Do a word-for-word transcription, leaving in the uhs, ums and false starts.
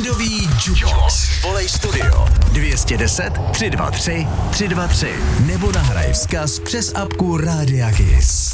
Lidový jukebox. Volej studio dvě stě deset, tři sta dvacet tři, tři sta dvacet tři nebo nahraj vzkaz přes apku Rádia Kiss.